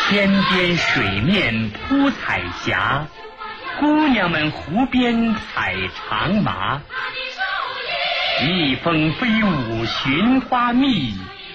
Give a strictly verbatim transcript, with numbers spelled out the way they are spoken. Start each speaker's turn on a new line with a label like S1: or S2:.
S1: 天边水面铺彩霞，姑娘们湖边采长麻。蜜蜂飞舞寻花蜜，